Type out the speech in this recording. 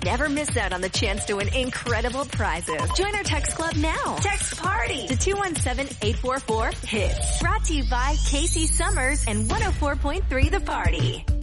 never miss out on the chance to win incredible prizes. Join our text club now. Text PARTY to 217-844-HITS. Brought to you by Casey Summers and 104.3 The Party.